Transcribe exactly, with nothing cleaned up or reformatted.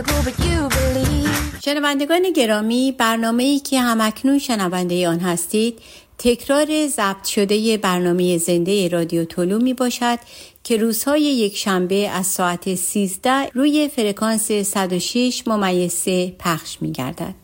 شنوندگان گرامی، برنامه‌ای که همکنون شنونده آن هستید تکرار ضبط شده برنامه زنده رادیو تولو می باشد که روزهای یک شنبه از ساعت سیزده روی فرکانس صد و شش ممیز سه پخش می گردد.